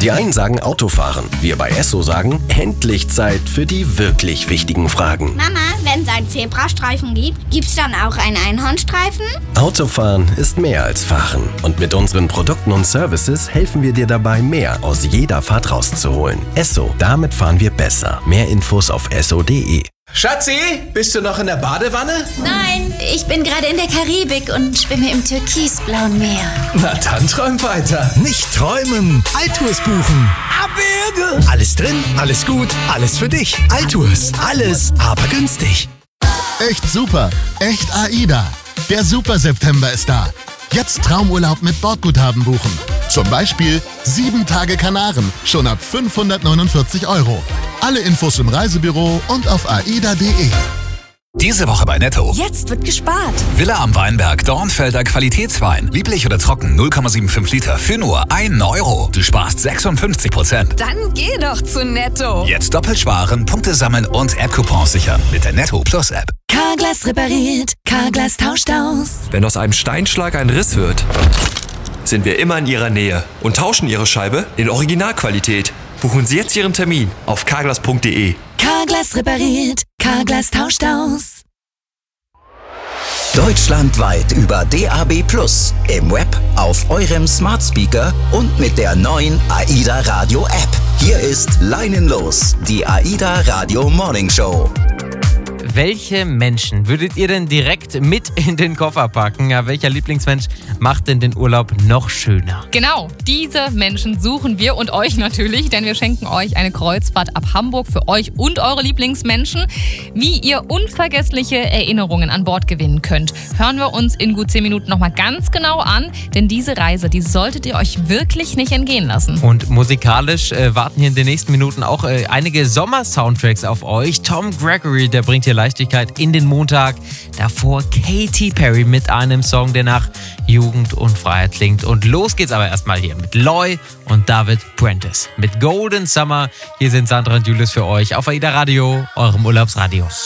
Die einen sagen Autofahren, wir bei Esso sagen, endlich Zeit für die wirklich wichtigen Fragen. Mama, wenn es einen Zebrastreifen gibt, gibt's dann auch einen Einhornstreifen? Autofahren ist mehr als Fahren. Und mit unseren Produkten und Services helfen wir dir dabei, mehr aus jeder Fahrt rauszuholen. Esso, damit fahren wir besser. Mehr Infos auf esso.de. Schatzi, bist du noch in der Badewanne? Nein, ich bin gerade in der Karibik und schwimme im türkisblauen Meer. Na dann träum weiter. Nicht träumen, Altours buchen. Abwürge. Alles drin, alles gut, alles für dich. Altours, alles, aber günstig. Echt super, echt AIDA. Der Super September ist da. Jetzt Traumurlaub mit Bordguthaben buchen. Zum Beispiel 7 Tage Kanaren, schon ab 549 €. Alle Infos im Reisebüro und auf aida.de. Diese Woche bei Netto. Jetzt wird gespart. Villa am Weinberg, Dornfelder Qualitätswein. Lieblich oder trocken, 0,75 Liter für nur 1 €. Du sparst 56%. Dann geh doch zu Netto. Jetzt doppelt sparen, Punkte sammeln und App-Coupons sichern mit der Netto Plus App. Carglass repariert, Carglass tauscht aus. Wenn aus einem Steinschlag ein Riss wird, sind wir immer in Ihrer Nähe und tauschen Ihre Scheibe in Originalqualität. Buchen Sie jetzt Ihren Termin auf carglass.de. Carglass repariert, Carglass tauscht aus. Deutschlandweit über DAB+, im Web, auf eurem Smart Speaker und mit der neuen AIDA Radio App. Hier ist Leinenlos, die AIDA Radio Morning Show. Welche Menschen würdet ihr denn direkt mit in den Koffer packen? Ja, welcher Lieblingsmensch macht denn den Urlaub noch schöner? Genau, diese Menschen suchen wir und euch natürlich, denn wir schenken euch eine Kreuzfahrt ab Hamburg für euch und eure Lieblingsmenschen. Wie ihr unvergessliche Erinnerungen an Bord gewinnen könnt, hören wir uns in gut 10 Minuten nochmal ganz genau an, denn diese Reise, die solltet ihr euch wirklich nicht entgehen lassen. Und musikalisch warten hier in den nächsten Minuten auch einige Sommer-Soundtracks auf euch. Tom Gregory, der bringt hier Leichtigkeit in den Montag. Davor Katy Perry mit einem Song, der nach Jugend und Freiheit klingt. Und los geht's aber erstmal hier mit Loy und David Prentice mit Golden Summer. Hier sind Sandra und Julius für euch auf AIDA Radio, eurem Urlaubsradio.